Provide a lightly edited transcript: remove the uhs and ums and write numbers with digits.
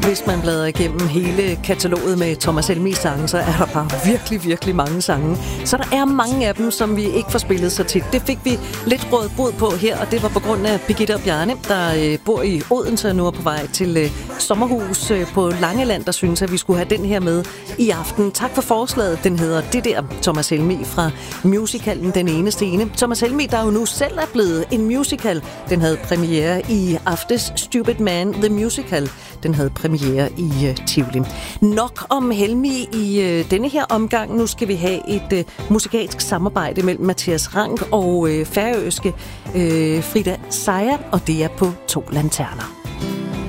Hvis man bladrer igennem hele kataloget med Thomas Helmigs sange, så er der bare virkelig, virkelig mange sange. Så der er mange af dem, som vi ikke får spillet så tit. Det fik vi lidt råd bod på her, og det var på grund af Birgitte og Bjarne, der bor i Odense og nu er på vej til sommerhus på Langeland, der synes, at vi skulle have den her med i aften. Tak for forslaget. Den hedder Det der, Thomas Helmig fra musicalen Den Eneste Ene. Thomas Helmig, der jo nu selv er blevet en musical. Den havde premiere i aftes. Stupid Man, The Musical. Den havde premiere i Tivoli. Nok om Helmig i denne her omgang. Nu skal vi have et musikalsk samarbejde mellem Mathias Rank og færøske Frida Sejer, og det er på 2 lanterner.